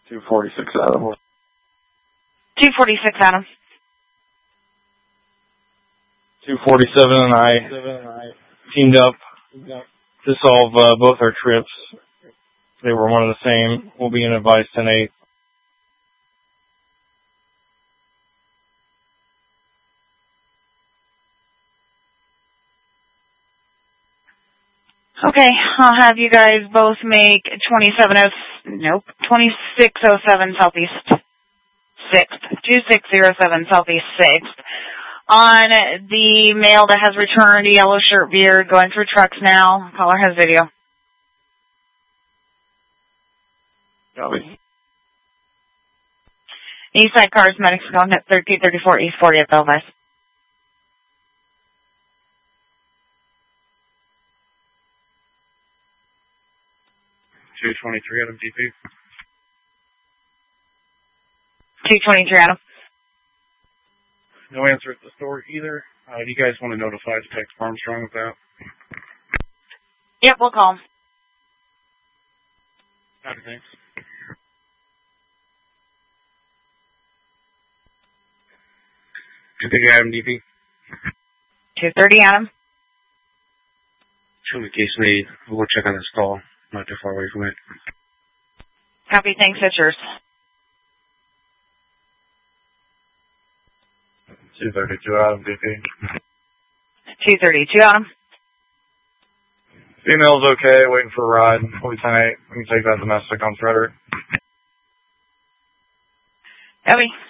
246 Adam. 246 Adam. 247 and I teamed up to solve both our trips. They were one of the same. We'll be in advice 10-8. Okay, I'll have you guys both make 2607 Southeast 6th, 2607 Southeast 6th. On the male that has returned, yellow shirt, beard, going through trucks now. Caller has video. Copy. Eastside Cars, Medics, going at 1334 East 40 at Belvice. 223 Adam DP. 223 Adam. No answer at the store either. Do you guys want to notify Detective Armstrong of that? Yep, we'll call him. Copy, thanks. Adam DP. 230 Adam. Show me case lead. We'll go check on the stall. Not too far away from it. Copy, thanks, it's yours. 232 Adam DP. 232 Adam. Female's okay, waiting for a ride. We'll be 10-8. We can take that domestic on Frederick. Copy.